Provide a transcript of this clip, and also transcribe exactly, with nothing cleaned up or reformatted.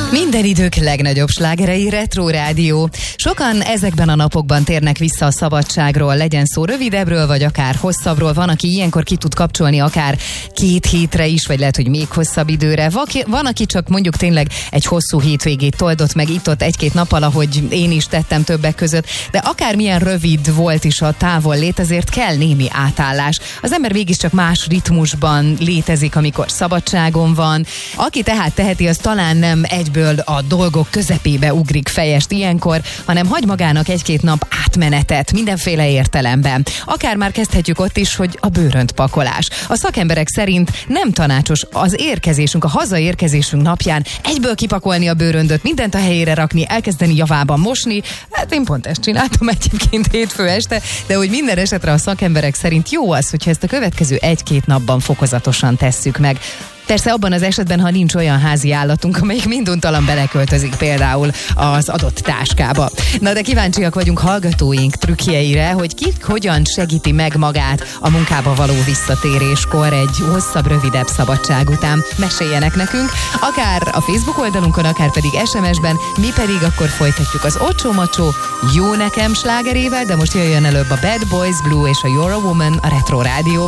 Minden idők legnagyobb slágerei, Retro Rádió. Sokan ezekben a napokban térnek vissza a szabadságról, legyen szó rövidebbről, vagy akár hosszabbról. Van, aki ilyenkor ki tud kapcsolni akár két hétre is, vagy lehet, hogy még hosszabb időre. Van, aki csak mondjuk tényleg egy hosszú hétvégét toldott meg itt-ott egy-két nappal, ahogy én is tettem többek között. De akármilyen rövid volt is a távollét, azért kell némi átállás. Az ember mégiscsak más ritmusban létezik, amikor szabadságon van. Aki tehát teheti, az talán nem egyből a dolgok közepébe ugrik fejest ilyenkor, hanem hagy magának egy-két nap átmenetet mindenféle értelemben. Akár már kezdhetjük ott is, hogy a bőröntpakolás. A szakemberek szerint nem tanácsos az érkezésünk, a hazaérkezésünk napján egyből kipakolni a bőröndöt, mindent a helyére rakni, elkezdeni javában mosni. Hát én pont ezt csináltam egyébként hétfő este, de hogy minden esetre a szakemberek szerint jó az, hogyha ezt a következő egy-két napban fokozatosan tesszük meg. Persze abban az esetben, ha nincs olyan házi állatunk, amelyik minduntalan beleköltözik például az adott táskába. Na de kíváncsiak vagyunk hallgatóink trükkjeire, hogy ki hogyan segíti meg magát a munkába való visszatéréskor egy hosszabb, rövidebb szabadság után. Meséljenek nekünk, akár a Facebook oldalunkon, akár pedig es em es-ben, mi pedig akkor folytatjuk az Ocsó Macsó Jó Nekem slágerével, de most jöjjön előbb a Bad Boys Blue és a You're a Woman a Retro Rádióban.